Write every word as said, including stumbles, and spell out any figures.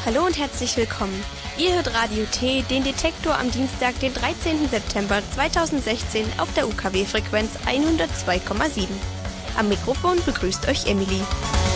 Hallo und herzlich willkommen. Ihr hört Radio T, den Detektor am Dienstag, den dreizehnten September zweitausendsechzehn auf der U K W-Frequenz hundertzwei Komma sieben. Am Mikrofon begrüßt euch Emily.